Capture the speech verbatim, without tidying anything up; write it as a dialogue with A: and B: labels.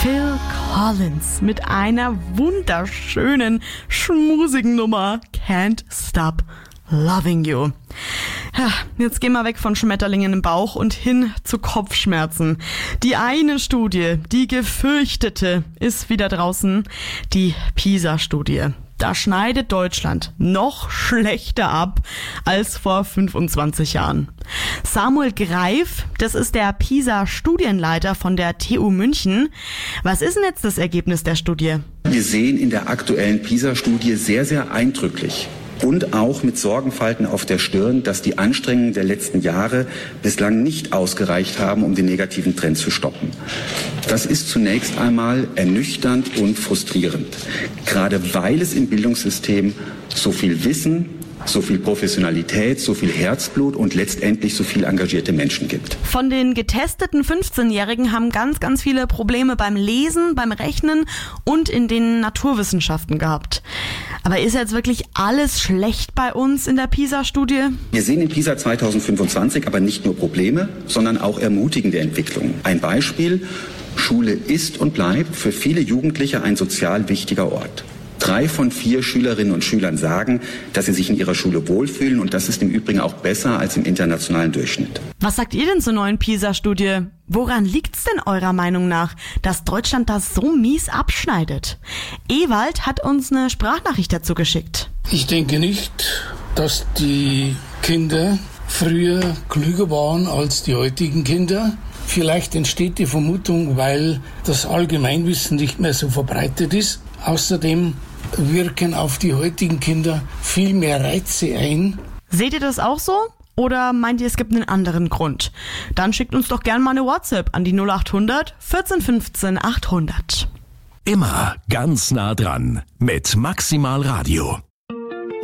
A: Phil Collins mit einer wunderschönen, schmusigen Nummer Can't Stop Loving You. Ja, jetzt gehen wir weg von Schmetterlingen im Bauch und hin zu Kopfschmerzen. Die eine Studie, die gefürchtete, ist wieder draußen, die PISA-Studie. Da schneidet Deutschland noch schlechter ab als vor fünfundzwanzig Jahren. Samuel Greif, das ist der PISA-Studienleiter von der T U München. Was ist denn jetzt das Ergebnis der Studie?
B: Wir sehen in der aktuellen PISA-Studie sehr, sehr eindrücklich und auch mit Sorgenfalten auf der Stirn, dass die Anstrengungen der letzten Jahre bislang nicht ausgereicht haben, um den negativen Trend zu stoppen. Das ist zunächst einmal ernüchternd und frustrierend, gerade weil es im Bildungssystem so viel Wissen, so viel Professionalität, so viel Herzblut und letztendlich so viel engagierte Menschen gibt.
A: Von den getesteten fünfzehnjährigen haben ganz, ganz viele Probleme beim Lesen, beim Rechnen und in den Naturwissenschaften gehabt. Aber ist jetzt wirklich alles schlecht bei uns in der PISA-Studie?
B: Wir sehen in PISA zwanzig fünfundzwanzig aber nicht nur Probleme, sondern auch ermutigende Entwicklungen. Ein Beispiel: Schule ist und bleibt für viele Jugendliche ein sozial wichtiger Ort. Drei von vier Schülerinnen und Schülern sagen, dass sie sich in ihrer Schule wohlfühlen, und das ist im Übrigen auch besser als im internationalen Durchschnitt.
A: Was sagt ihr denn zur neuen PISA-Studie? Woran liegt's denn eurer Meinung nach, dass Deutschland da so mies abschneidet? Ewald hat uns eine Sprachnachricht dazu geschickt.
C: Ich denke nicht, dass die Kinder früher klüger waren als die heutigen Kinder. Vielleicht entsteht die Vermutung, weil das Allgemeinwissen nicht mehr so verbreitet ist. Außerdem wirken auf die heutigen Kinder viel mehr Reize ein.
A: Seht ihr das auch so? Oder meint ihr, es gibt einen anderen Grund? Dann schickt uns doch gerne mal eine WhatsApp an die null acht hundert vierzehn fünfzehn achthundert.
D: Immer ganz nah dran mit Maximal Radio.